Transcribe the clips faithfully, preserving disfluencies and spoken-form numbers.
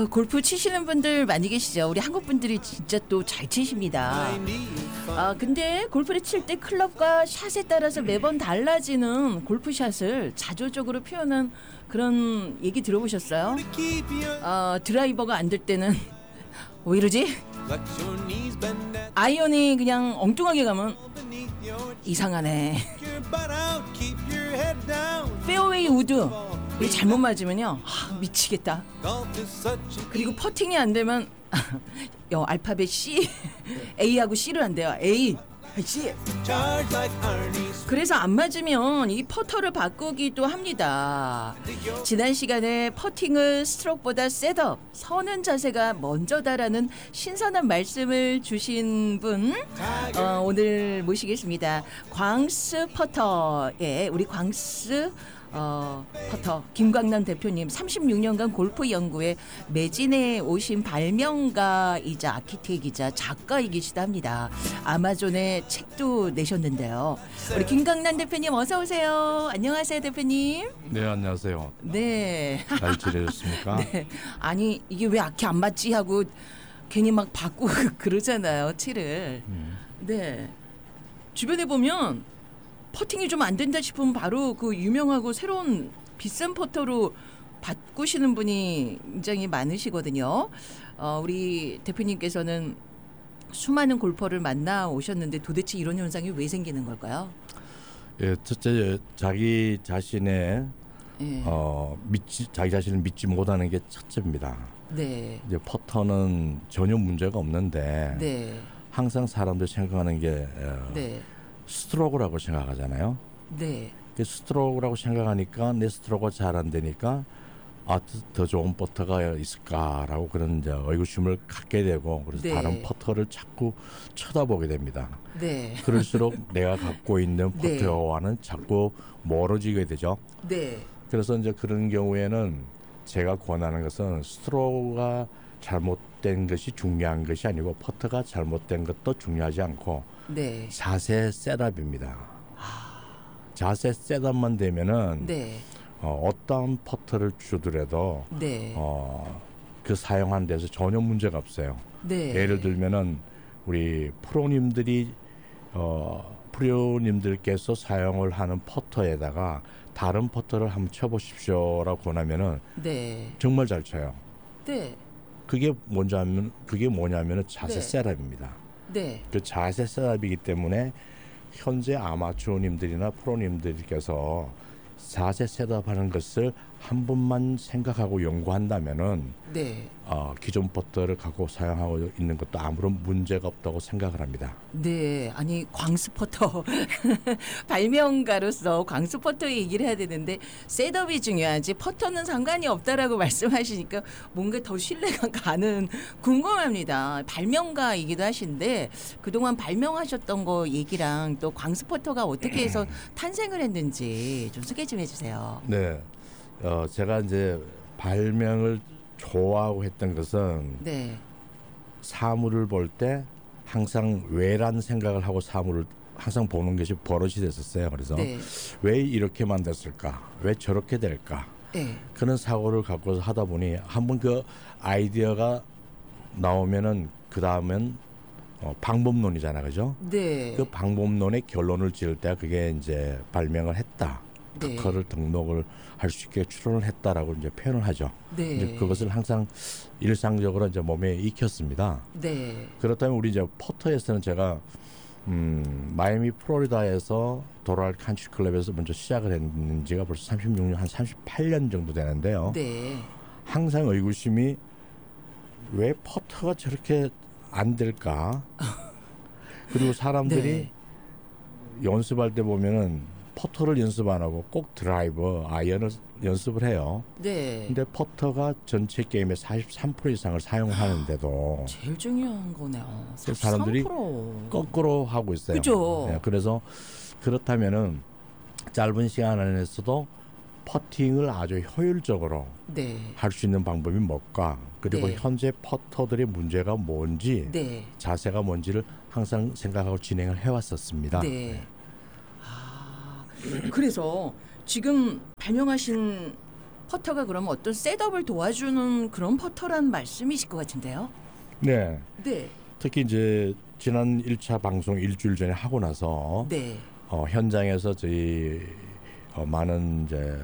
아, 골프 치시는 분들 많이 계시죠. 우리 한국 분들이 진짜 또 잘 치십니다. 아, 근데 골프를 칠 때 클럽과 샷에 따라서 매번 달라지는 골프샷을 자조적으로 표현한 그런 얘기 들어보셨어요? 아, 드라이버가 안 될 때는 왜 이러지? 아이언이 그냥 엉뚱하게 가면 이상하네. 페어웨이 우드 이게 잘못 맞으면요, 아, 미치겠다. 그리고 퍼팅이 안 되면 요 알파벳 C, A하고 C를 안 돼요. A, C. 그래서 안 맞으면 이 퍼터를 바꾸기도 합니다. 지난 시간에 퍼팅을 스트로크보다 셋업, 서는 자세가 먼저다라는 신선한 말씀을 주신 분 어, 오늘 모시겠습니다. 광스 퍼터의 우리 광스 어, 퍼터 김광남 대표님, 삼십육 년간 골프 연구에 매진해 오신 발명가이자 아키텍이자 작가이기시도 합니다. 아마존에 책도 내셨는데요. 우리 김광남 대표님 어서 오세요. 안녕하세요, 대표님. 네, 안녕하세요. 네. 잘 지내셨습니까? 네. 아니 이게 왜 아키 안 맞지 하고 괜히 막 바꾸고 그러잖아요, 치를. 음. 네. 주변에 보면 퍼팅이 좀 안 된다 싶으면 바로 그 유명하고 새로운 비싼 퍼터로 바꾸시는 분이 굉장히 많으시거든요. 어, 우리 대표님께서는 수많은 골퍼를 만나 오셨는데 도대체 이런 현상이 왜 생기는 걸까요? 예, 첫째 자기 자신의 예. 어, 믿지 자기 자신을 믿지 못하는 게 첫째입니다. 네. 이제 퍼터는 전혀 문제가 없는데 네. 항상 사람들 생각하는 게 어, 네. 스트로크라고 생각하잖아요. 네. 그 스트로크라고 생각하니까 내 스트로크가 잘 안 되니까 아, 더 좋은 퍼터가 있을까라고 그런 이제 의구심을 갖게 되고 그래서 네. 다른 퍼터를 자꾸 쳐다보게 됩니다. 네. 그럴수록 내가 갖고 있는 네. 퍼터와는 자꾸 멀어지게 되죠. 네. 그래서 이제 그런 경우에는 제가 권하는 것은 스트로크가 잘못된 것이 중요한 것이 아니고 퍼터가 잘못된 것도 중요하지 않고 네. 자세 셋업입니다. 자세 셋업만 되면은 네. 어, 어떠한 퍼터를 주더라도 네. 어, 그 사용하는 데서 전혀 문제가 없어요. 네. 예를 들면은 우리 프로님들이 어, 프로님들께서 사용을 하는 퍼터에다가 다른 퍼터를 한번 쳐보십시오라고 권하면은 네. 정말 잘 쳐요. 네. 그게 뭔지 하면 그게 뭐냐면은 자세 네. 셋업입니다. 네. 그 자세 셋업이기 때문에 현재 아마추어님들이나 프로님들께서 자세 셋업하는 것을 한 번만 생각하고 연구한다면은 네. 어, 기존 퍼터를 갖고 사용하고 있는 것도 아무런 문제가 없다고 생각을 합니다. 네, 아니 광스퍼터 발명가로서 광스퍼터 얘기를 해야 되는데 셋업이 중요하지 퍼터는 상관이 없다라고 말씀하시니까 뭔가 더 신뢰가 가는 궁금합니다. 발명가이기도 하신데 그동안 발명하셨던 거 얘기랑 또 광스퍼터가 어떻게 해서 탄생을 했는지 좀 소개 좀 해주세요. 네, 어, 제가 이제 발명을 좋아하고 했던 것은 네. 사물을 볼 때 항상 왜란 생각을 하고 사물을 항상 보는 것이 버릇이 됐었어요. 그래서 네. 왜 이렇게 만들었을까? 왜 저렇게 될까? 네. 그런 사고를 갖고서 하다 보니 한번 그 아이디어가 나오면은 그 다음엔 어, 방법론이잖아, 그죠? 네. 그 방법론의 결론을 지을 때 그게 이제 발명을 했다. 네. 특허를 등록을 할 수 있게 출원을 했다라고 이제 표현을 하죠. 네. 이제 그것을 항상 일상적으로 이제 몸에 익혔습니다. 네. 그렇다면 우리 이제 퍼터에서는 제가 음, 마이애미 플로리다에서 도랄 칸츄리 클럽에서 먼저 시작을 했는지가 벌써 삼십육 년, 한 삼십팔 년 정도 되는데요. 네. 항상 의구심이 왜 퍼터가 저렇게 안 될까? 그리고 사람들이 네. 연습할 때 보면은 퍼터를 연습 안 하고 꼭 드라이버, 아이언을 연습을 해요. 네. 근데 퍼터가 전체 게임의 사십삼 퍼센트 이상을 사용하는데도 제일 중요한 거네요. 사람들이 삼십삼 퍼센트. 거꾸로 하고 있어요. 그죠? 네, 그래서 그렇다면은 짧은 시간 안에서도 퍼팅을 아주 효율적으로 네. 할 수 있는 방법이 뭘까? 그리고 네. 현재 퍼터들의 문제가 뭔지, 네. 자세가 뭔지를 항상 생각하고 진행을 해왔었습니다. 네. 아, 그래서 지금 발명하신 퍼터가 그러면 어떤 셋업을 도와주는 그런 퍼터라는 말씀이실 것 같은데요. 네. 네. 특히 이제 지난 일 차 방송 일주일 전에 하고 나서 네. 어, 현장에서 저희 어, 많은 이제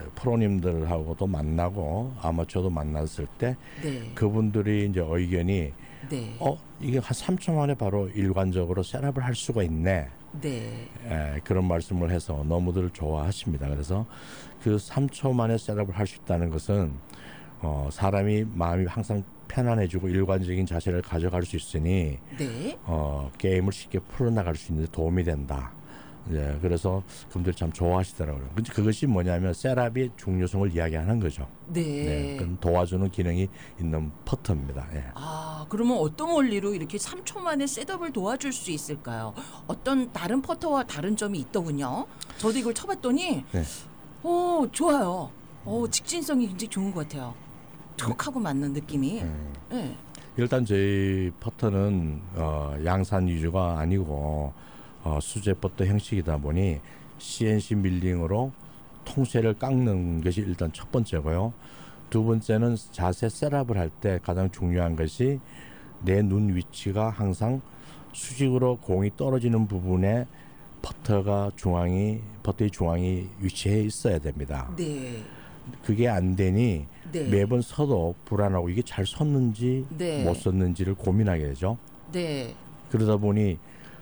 프로님들하고도 만나고 아마추어도 만났을 때 네. 그분들이 이제 의견이 네. 어 이게 한 삼 초 만에 바로 일관적으로 셋업을 할 수가 있네. 네. 에, 그런 말씀을 해서 너무들 좋아하십니다. 그래서 그 삼 초 만에 셋업을 할 수 있다는 것은 어, 사람이 마음이 항상 편안해지고 일관적인 자세를 가져갈 수 있으니 네. 어, 게임을 쉽게 풀어나갈 수 있는 데 도움이 된다. 예, 그래서 그분들이 참 좋아하시더라고요. 근데 그것이 뭐냐면 셋업의 중요성을 이야기하는 거죠. 네. 네, 그건 도와주는 기능이 있는 퍼터입니다. 예. 아, 그러면 어떤 원리로 이렇게 삼 초 만에 셋업을 도와줄 수 있을까요? 어떤 다른 퍼터와 다른 점이 있더군요. 저도 이걸 쳐봤더니 네. 오, 좋아요. 오, 직진성이 굉장히 좋은 것 같아요. 툭 하고 맞는 느낌이. 음. 네. 일단 저희 퍼터는 어, 양산 위주가 아니고 어, 수제 퍼터 형식이다 보니 씨엔씨 밀링으로 통쇠를 깎는 것이 일단 첫 번째고요. 두 번째는 자세 셋업을 할 때 가장 중요한 것이 내 눈 위치가 항상 수직으로 공이 떨어지는 부분에 퍼터가 중앙이 퍼터의 중앙이 위치해 있어야 됩니다. 네. 그게 안 되니 네. 매번 서도 불안하고 이게 잘 섰는지 네. 못 섰는지를 고민하게 되죠. 네. 그러다 보니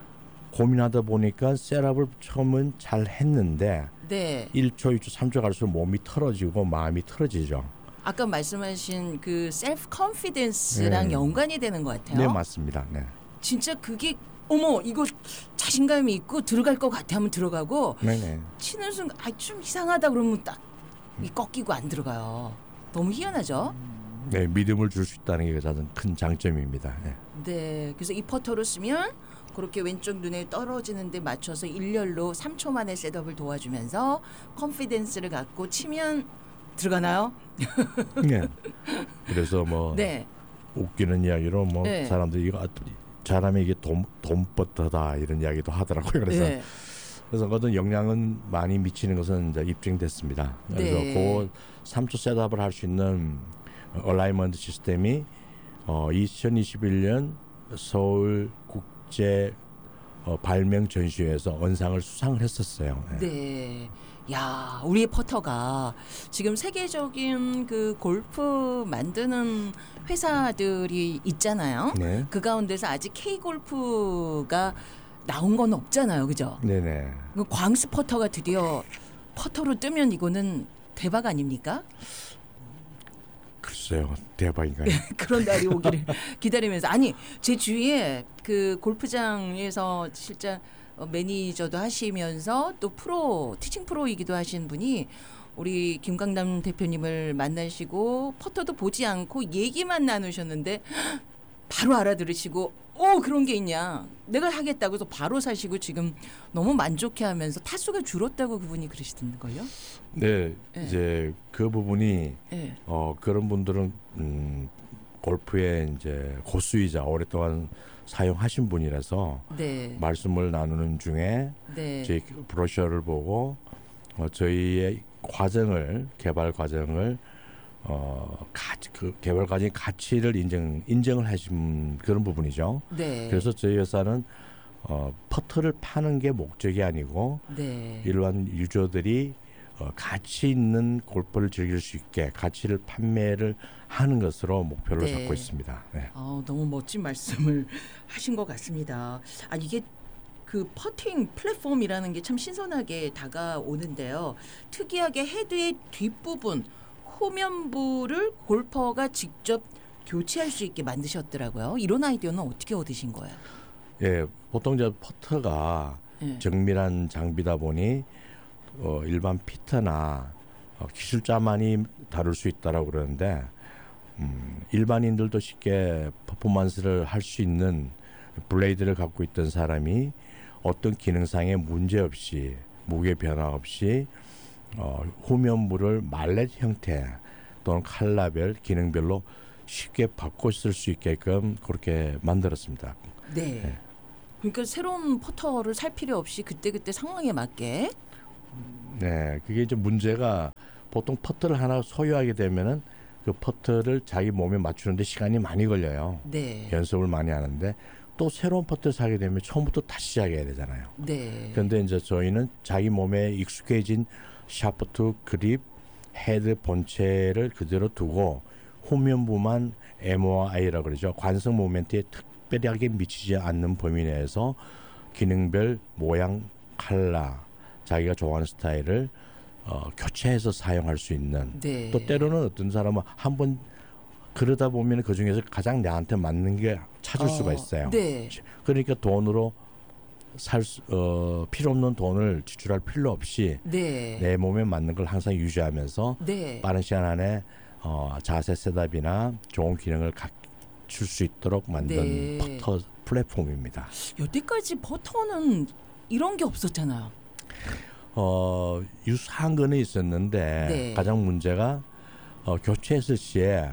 고민하다 보니까 셋업을 처음은 잘 했는데 네. 일 초, 이 초, 삼 초 갈수록 몸이 틀어지고 마음이 틀어지죠. 아까 말씀하신 그 셀프 컨피던스랑 네. 연관이 되는 것 같아요. 네, 맞습니다. 네. 진짜 그게 어머 이거 자신감이 있고 들어갈 것 같아 하면 들어가고 네네. 치는 순간 아 좀 이상하다 그러면 딱 이 꺾이고 안 들어가요. 너무 희한하죠? 네, 믿음을 줄 수 있다는 게 가장 큰 장점입니다. 네. 네. 그래서 이 퍼터로 쓰면 그렇게 왼쪽 눈에 떨어지는 데 맞춰서 일렬로 삼 초 만에 셋업을 도와주면서 컨피던스를 갖고 치면 들어가나요? 네. 그래서 뭐 네. 웃기는 이야기로 뭐 네. 사람들이 이거 잘하면 이게 돈 돈버터다 이런 이야기도 하더라고요. 그래서 네. 그래서 어떤 영향은 많이 미치는 것은 이제 입증됐습니다. 그래서 네. 그 삼 초 셋업을 할 수 있는 얼라이먼트 시스템이 어, 이천이십일 년 서울 국제 어, 발명 전시회에서 언상을 수상을 했었어요. 네. 네. 야, 우리 퍼터가 지금 세계적인 그 골프 만드는 회사들이 있잖아요. 네. 그 가운데서 아직 K 골프가 나온 건 없잖아요. 그죠? 네네. 그 광스 퍼터가 드디어 퍼터로 뜨면 이거는 대박 아닙니까? 글쎄요, 대박인가요? 그런 날이 오기를 기다리면서 아니 제 주위에 그 골프장에서 실제 매니저도 하시면서 또 프로 티칭 프로이기도 하신 분이 우리 김강남 대표님을 만나시고 퍼터도 보지 않고 얘기만 나누셨는데 바로 알아들으시고 오 그런 게 있냐 내가 하겠다고 해서 바로 사시고 지금 너무 만족해하면서 타수가 줄었다고 그분이 그러시던걸요. 네, 네. 이제 그 부분이 네. 어, 그런 분들은 음, 골프의 이제 고수이자 오랫동안 사용하신 분이라서 네. 말씀을 나누는 중에 네. 제 브로셔를 보고 어, 저희의 과정을 개발 과정을 어, 가치, 그 개발 과정의 가치를 인정 인정을 하신 그런 부분이죠. 네. 그래서 저희 회사는 어, 퍼터를 파는 게 목적이 아니고 네. 일반 유저들이 어, 가치 있는 골프를 즐길 수 있게 가치를 판매를 하는 것으로 목표를 네. 잡고 있습니다. 네. 아, 너무 멋진 말씀을 하신 것 같습니다. 아 이게 그 퍼팅 플랫폼이라는 게 참 신선하게 다가오는데요. 특이하게 헤드의 뒷부분 후면부를 골퍼가 직접 교체할 수 있게 만드셨더라고요. 이런 아이디어는 어떻게 얻으신 거예요? 예, 보통 저 퍼터가 네. 정밀한 장비다 보니 어, 일반 피터나 어, 기술자만이 다룰 수 있다라고 그러는데 음, 일반인들도 쉽게 퍼포먼스를 할 수 있는 블레이드를 갖고 있던 사람이 어떤 기능상의 문제 없이 무게 변화 없이 어, 후면부를 말렛 형태 또는 칼라별 기능별로 쉽게 바꿔 쓸 수 있게끔 그렇게 만들었습니다. 네. 네. 그러니까 새로운 퍼터를 살 필요 없이 그때그때 상황에 맞게. 네, 그게 이제 문제가 보통 퍼트를 하나 소유하게 되면은 그 퍼트를 자기 몸에 맞추는데 시간이 많이 걸려요. 네. 연습을 많이 하는데 또 새로운 퍼트를 사게 되면 처음부터 다시 시작해야 되잖아요. 네. 그런데 이제 저희는 자기 몸에 익숙해진 샤프트, 그립, 헤드 본체를 그대로 두고 후면부만 엠오아이라고 그러죠. 관성 모멘트에 특별하게 미치지 않는 범위 내에서 기능별 모양, 컬러, 자기가 좋아하는 스타일을 어, 교체해서 사용할 수 있는. 네. 또 때로는 어떤 사람은 한번 그러다 보면 그 중에서 가장 나한테 맞는 게 찾을 어, 수가 있어요. 네. 그러니까 돈으로 살 수, 어, 필요 없는 돈을 지출할 필요 없이 네. 내 몸에 맞는 걸 항상 유지하면서 네. 빠른 시간 안에 어, 자세 셋업이나 좋은 기능을 갖출 수 있도록 만든 네. 퍼터 플랫폼입니다. 여태까지 퍼터는 이런 게 없었잖아요. 어, 유사한 거는 있었는데 네. 가장 문제가 어, 교체했을 시에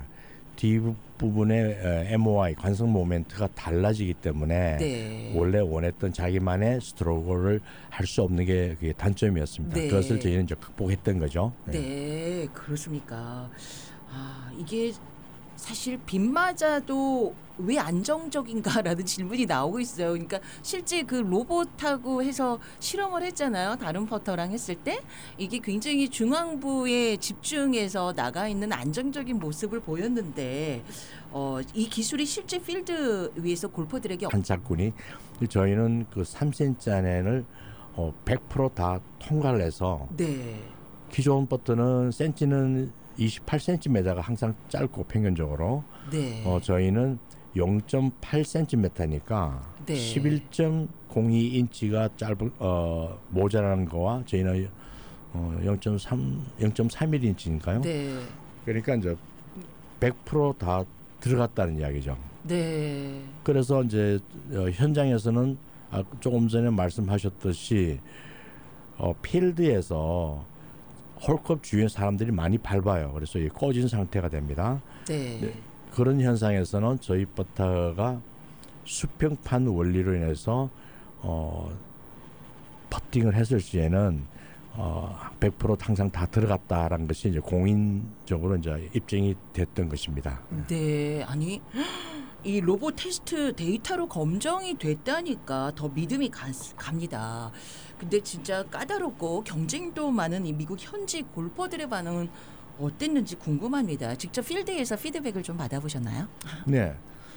뒷부분의 엠오아이 관성 모멘트가 달라지기 때문에 네. 원래 원했던 자기만의 스트로크를 할 수 없는 게 그게 단점이었습니다. 네. 그것을 저희는 이제 극복했던 거죠. 네. 네, 그렇습니까? 아, 이게 사실 빗 맞아도 왜 안정적인가라는 질문이 나오고 있어요. 그러니까 실제 그 로봇하고 해서 실험을 했잖아요. 다른 퍼터랑 했을 때 이게 굉장히 중앙부에 집중해서 나가 있는 안정적인 모습을 보였는데 어, 이 기술이 실제 필드 위에서 골퍼들에게 한 작군이 저희는 그 삼 센티미터 안에는 어, 백 퍼센트 다 통과를 해서 네, 기존 버튼은 센치는 이십팔 센티미터가 항상 짧고 평균적으로 네, 어, 저희는 영 점 팔 센티미터니까 네. 십일 점 공이 인치가 짧은 어, 모자라는 거와 저희는 어, 영 점 삼 영 점 삼일 인치니까요. 네, 그러니까 이제 백 퍼센트 다 들어갔다는 이야기죠. 네, 그래서 이제 어, 현장에서는 아, 조금 전에 말씀하셨듯이 어, 필드에서 홀컵 주위에 사람들이 많이 밟아요. 그래서 이 꺼진 상태가 됩니다. 네, 네. 그런 현상에서는 저희 버터가 수평판 원리로 인해서 어, 퍼팅을 했을 시에는 어, 백 퍼센트 항상 다 들어갔다라는 것이 이제 공인적으로 이제 입증이 됐던 것입니다. 네, 아니 이 로봇 테스트 데이터로 검증이 됐다니까 더 믿음이 가, 갑니다. 근데 진짜 까다롭고 경쟁도 많은 이 미국 현지 골퍼들의 반응은 어땠는지 궁금합니다. 직접 필드에서 피드백을 좀 받아보셨나요? 네.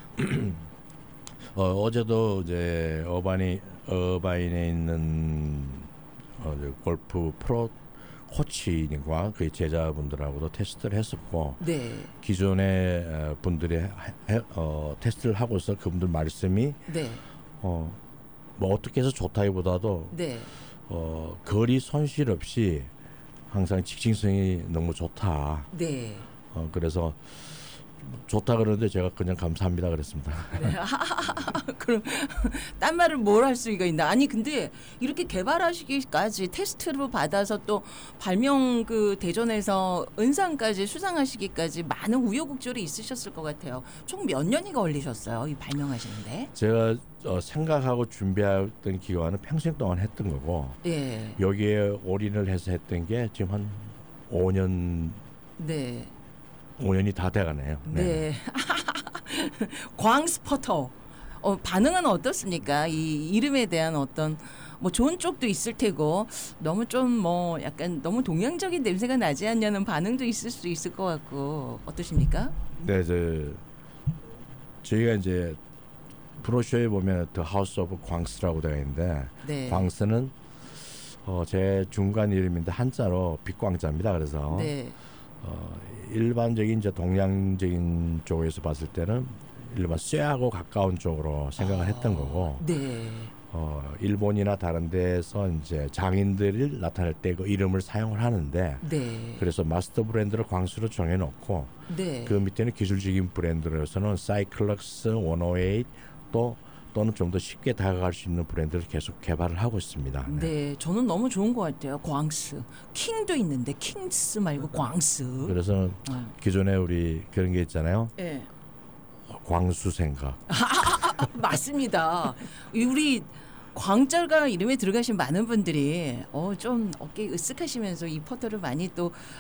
어, 어제도 이제 어바니 어바인에 있는 어, 이제 골프 프로 코치님과 그 제자분들하고도 테스트를 했었고 네, 기존의 어, 분들이 해, 어, 테스트를 하고서 그분들 말씀이 네, 어, 뭐 어떻게 해서 좋다기보다도 네, 어, 거리 손실 없이 항상 직진성이 너무 좋다. 네. 어, 그래서 좋다 그러는데 제가 그냥 감사합니다 그랬습니다. 그럼 딴 말을 뭘 할 수가 있나? 아니 근데 이렇게 개발하시기까지 테스트로 받아서 또 발명 그 대전에서 은상까지 수상하시기까지 많은 우여곡절이 있으셨을 것 같아요. 총 몇 년이 걸리셨어요? 이 발명하시는데? 제가 어, 생각하고 준비했던 기간은 평생 동안 했던 거고 예. 여기에 올인을 해서 했던 게 지금 한 오 년 네. 오 년이 다 돼가네요. 네. 광스퍼터. 어, 반응은 어떻습니까? 이 이름에 대한 어떤 뭐 좋은 쪽도 있을 테고 너무 좀 뭐 약간 너무 동양적인 냄새가 나지 않냐는 반응도 있을 수 있을 것 같고 어떠십니까? 네, 저 저희가 이제 브로셔에 보면 The House of 광스라고 되어 있는데 네. 광스는 어, 제 중간 이름인데 한자로 빛광자입니다. 그래서 네. 어, 일반적인 이제 동양적인 쪽에서 봤을 때는 일반 쇠하고 가까운 쪽으로 생각을 했던 거고 네. 어, 일본이나 다른 데서 이제 장인들을 나타낼 때 그 이름을 사용을 하는데 네. 그래서 마스터 브랜드를 광수로 정해놓고 네. 그 밑에는 기술적인 브랜드로서는 사이클럭스 백팔 또 또는 좀 더 쉽게 다가갈 수 있는 브랜드를 계속 개발을 하고 있습니다. 네. 네, 저는 너무 좋은 것 같아요. 광스, 킹도 있는데 킹스 말고 광스. 그래서 어. 기존에 우리 그런 게 있잖아요. 네. 광수 생각. 아, 맞습니다. 우리 광자가 이름에 들어가신 많은 분들이 어, 좀 어깨 으쓱하시면서 이 퍼터를 많이 또